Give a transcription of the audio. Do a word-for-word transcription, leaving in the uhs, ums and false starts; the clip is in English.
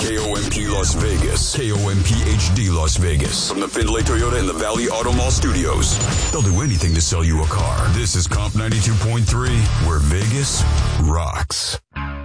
K O M P Las Vegas. K O M P H D Las Vegas. From the Findlay Toyota and the Valley Auto Mall studios. They'll do anything to sell you a car. This is Comp ninety-two point three, where Vegas rocks.